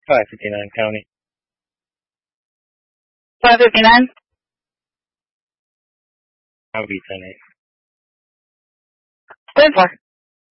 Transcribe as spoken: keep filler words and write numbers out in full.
five fifty-nine County. five fifty-nine? I'll be ten eight. ten four.